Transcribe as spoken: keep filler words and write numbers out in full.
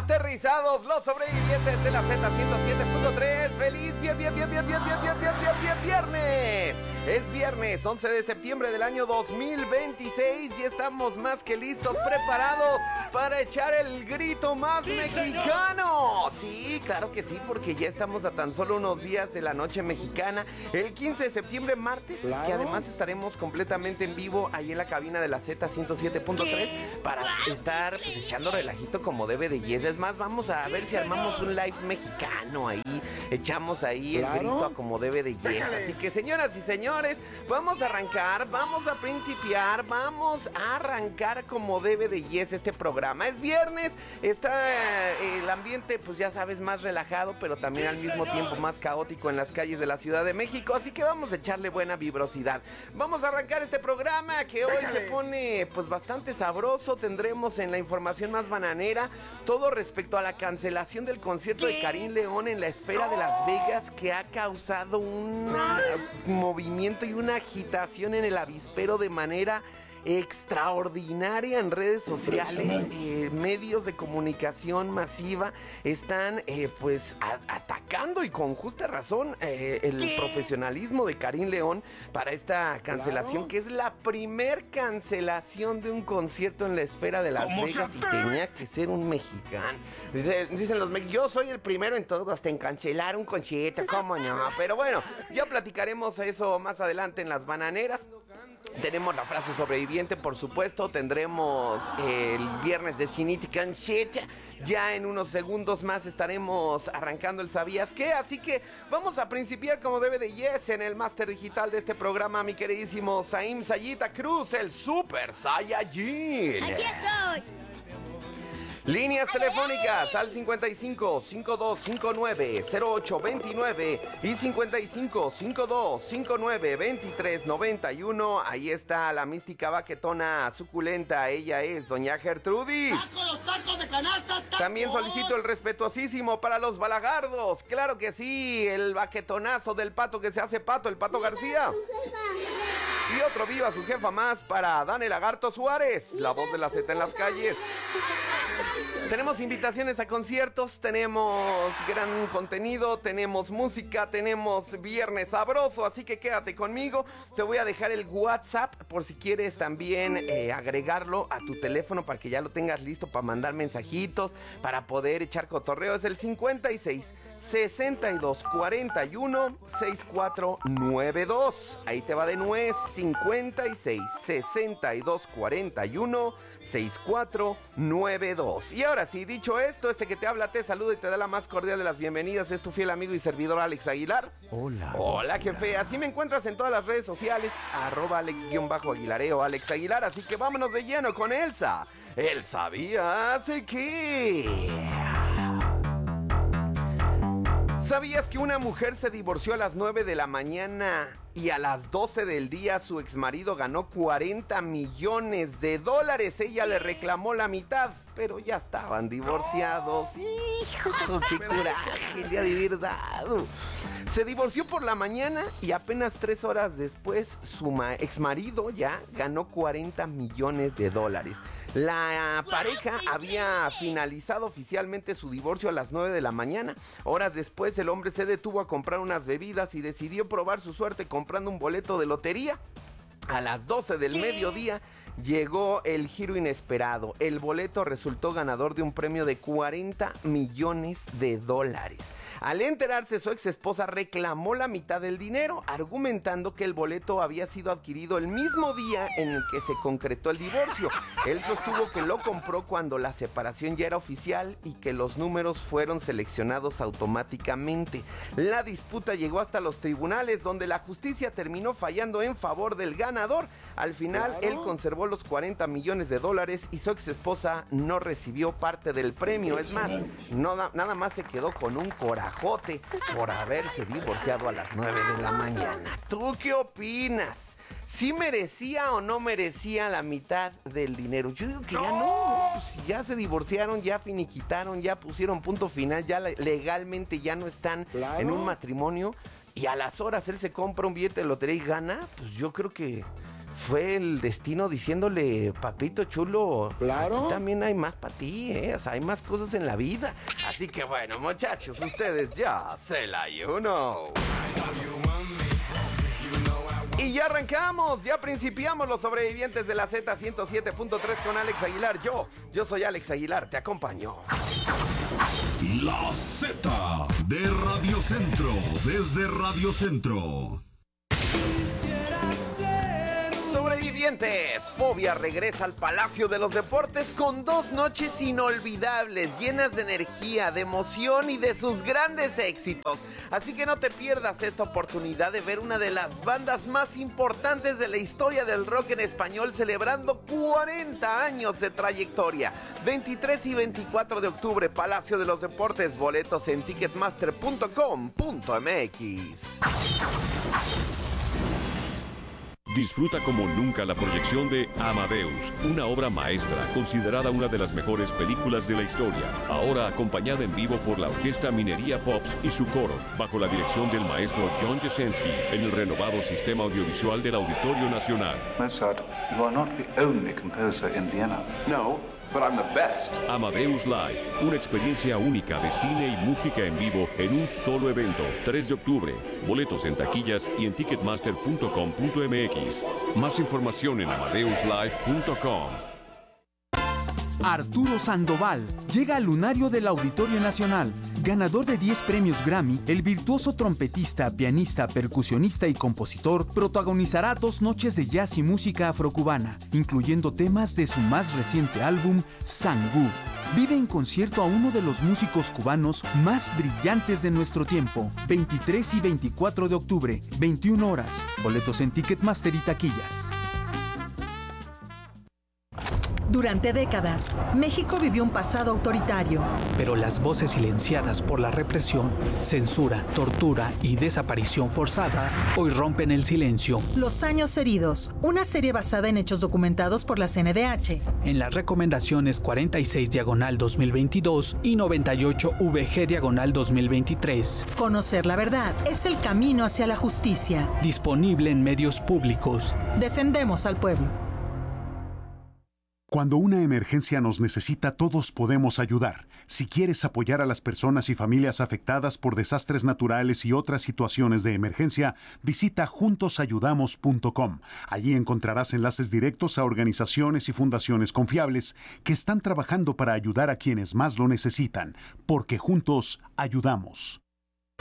Aterrizados los sobrevivientes de la Z ciento siete punto tres. Feliz bien, bien, bien, bien, bien, bien, bien, bien, bien, bien, viernes. Es viernes once de septiembre del año dos mil veintiséis y estamos más que listos, preparados para echar el grito más ¡sí, mexicano! Señor! Sí, claro que sí, porque ya estamos a tan solo unos días de la noche mexicana, el quince de septiembre, martes, claro. Que además estaremos completamente en vivo ahí en la cabina de la Z ciento siete punto tres para estar pues, echando relajito como debe de yes. Es más, vamos a ver si armamos un live mexicano ahí, echamos ahí claro. El grito a como debe de yes. Así que señoras y señores, vamos a arrancar, vamos a principiar, vamos a arrancar como debe de yes este programa. Es viernes, está eh, el ambiente, pues ya sabes, más relajado, pero también al mismo tiempo más caótico en las calles de la Ciudad de México, así que vamos a echarle buena vibrosidad. Vamos a arrancar este programa que hoy se pone pues bastante sabroso. Tendremos en la información más bananera todo respecto a la cancelación del concierto de Karim León en la Esfera de Las Vegas, que ha causado un movimiento y una agitación en el avispero de manera extraordinaria en redes sociales. Eh, medios de comunicación masiva están eh, pues a- atacando y con justa razón eh, el ¿Qué? profesionalismo de Karim León para esta cancelación, claro. Que es la primer cancelación de un concierto en la Esfera de Las Vegas y tenía que ser un mexicano. Dice, dicen los mexicanos, yo soy el primero en todo, hasta en cancelar un concierto, cómo no, pero bueno, ya platicaremos eso más adelante en las bananeras. Tenemos la frase sobreviviente, por supuesto. Tendremos el viernes de Significant Shit. Ya en unos segundos más estaremos arrancando el ¿Sabías qué? Así que vamos a principiar como debe de yes en el máster digital de este programa, mi queridísimo Saim Sayita Cruz, el Super Saiyajin. Aquí estoy. Líneas telefónicas al cincuenta y cinco, cincuenta y dos cincuenta y nueve, cero ocho veintinueve y cincuenta y cinco, cincuenta y dos cincuenta y nueve, veintitrés noventa y uno. Ahí está la mística baquetona suculenta. Ella es doña Gertrudis. ¡Taco, los tacos de canasta, tacos! También solicito el respetuosísimo para los balagardos. Claro que sí, el baquetonazo del pato que se hace pato, el Pato García. Y otro viva su jefa más para Dane Lagarto Suárez, la voz de la Z en las calles. Tenemos invitaciones a conciertos, tenemos gran contenido, tenemos música, tenemos viernes sabroso, así que quédate conmigo. Te voy a dejar el WhatsApp por si quieres también eh, agregarlo a tu teléfono para que ya lo tengas listo para mandar mensajitos, para poder echar cotorreo. Es el cincuenta y seis, sesenta y dos, cuarenta y uno, sesenta y cuatro noventa y dos. Ahí te va de nuez, cincuenta y seis, sesenta y dos, cuarenta y uno, sesenta y cuatro noventa y dos. Y ahora sí, dicho esto, este que te habla te saluda y te da la más cordial de las bienvenidas. Es tu fiel amigo y servidor Alex Aguilar. Hola. Hola, jefe. Así me encuentras en todas las redes sociales, arroba Alex-Aguilareo, Alex Aguilar. Así que vámonos de lleno con Elsa. ¿El sabías qué? ¿Sabías que una mujer se divorció a las nueve de la mañana y a las doce del día su exmarido ganó cuarenta millones de dólares? Ella le reclamó la mitad, pero ya estaban divorciados. ¡Hijo, qué coraje le ha de haber dado! Se divorció por la mañana y apenas tres horas después su ma- exmarido ya ganó cuarenta millones de dólares. La pareja había finalizado oficialmente su divorcio a las nueve de la mañana. Horas después el hombre se detuvo a comprar unas bebidas y decidió probar su suerte comprando un boleto de lotería. A las doce del mediodía llegó el giro inesperado. El boleto resultó ganador de un premio de cuarenta millones de dólares. Al enterarse, su ex esposa reclamó la mitad del dinero, argumentando que el boleto había sido adquirido el mismo día en el que se concretó el divorcio. Él sostuvo que lo compró cuando la separación ya era oficial y que los números fueron seleccionados automáticamente. La disputa llegó hasta los tribunales, donde la justicia terminó fallando en favor del ganador. Al final, claro, él conservó los cuarenta millones de dólares y su ex esposa no recibió parte del premio. Es más, no, nada más se quedó con un corajote por haberse divorciado a las nueve de la mañana. ¿Tú qué opinas? ¿Sí merecía o no merecía la mitad del dinero? Yo digo que ya no, pues ya se divorciaron, ya finiquitaron, ya pusieron punto final, ya legalmente ya no están claro. en un matrimonio. Y a las horas él se compra un billete de lotería y gana, pues yo creo que fue el destino diciéndole, papito chulo, Claro. aquí también hay más para ti, ¿eh? O sea, hay más cosas en la vida. Así que bueno, muchachos, ustedes ya se la you know. Y ya arrancamos, ya principiamos los sobrevivientes de la Z ciento siete punto tres con Alex Aguilar. Yo, yo soy Alex Aguilar, te acompaño. La Z de Radio Centro, desde Radio Centro. Sobrevivientes, Fobia regresa al Palacio de los Deportes con dos noches inolvidables, llenas de energía, de emoción y de sus grandes éxitos. Así que no te pierdas esta oportunidad de ver una de las bandas más importantes de la historia del rock en español celebrando cuarenta años de trayectoria. veintitrés y veinticuatro de octubre, Palacio de los Deportes, boletos en ticketmaster punto com punto m x. Disfruta como nunca la proyección de Amadeus, una obra maestra considerada una de las mejores películas de la historia. Ahora acompañada en vivo por la Orquesta Minería Pops y su coro, bajo la dirección del maestro John Jasenski, en el renovado sistema audiovisual del Auditorio Nacional. Mozart, you are not the only composer in Vienna. No, but I'm the best. Amadeus Live, una experiencia única de cine y música en vivo en un solo evento. tres de octubre. Boletos en taquillas y en ticketmaster punto com punto m x. Más información en amadeus live punto com. Arturo Sandoval llega al lunario del Auditorio Nacional. Ganador de diez premios Grammy, el virtuoso trompetista, pianista, percusionista y compositor protagonizará dos noches de jazz y música afrocubana, incluyendo temas de su más reciente álbum, Sangú. Vive en concierto a uno de los músicos cubanos más brillantes de nuestro tiempo. veintitrés y veinticuatro de octubre, veintiuna horas. Boletos en Ticketmaster y taquillas. Durante décadas, México vivió un pasado autoritario. Pero las voces silenciadas por la represión, censura, tortura y desaparición forzada hoy rompen el silencio. Los años heridos, una serie basada en hechos documentados por la C N D H. En las recomendaciones cuarenta y seis diagonal dos mil veintidós y noventa y ocho V G diagonal dos mil veintitrés. Conocer la verdad es el camino hacia la justicia. Disponible en medios públicos. Defendemos al pueblo. Cuando una emergencia nos necesita, todos podemos ayudar. Si quieres apoyar a las personas y familias afectadas por desastres naturales y otras situaciones de emergencia, visita juntos ayudamos punto com. Allí encontrarás enlaces directos a organizaciones y fundaciones confiables que están trabajando para ayudar a quienes más lo necesitan, porque juntos ayudamos.